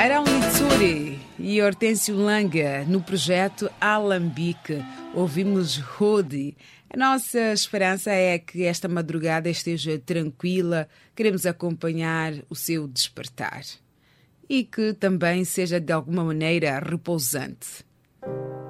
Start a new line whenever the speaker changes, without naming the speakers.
Arão Litsuri e Hortêncio Langa no projeto Alambique. Ouvimos Rodi. A nossa esperança é que esta madrugada esteja tranquila. Queremos acompanhar o seu despertar e que também seja de alguma maneira repousante.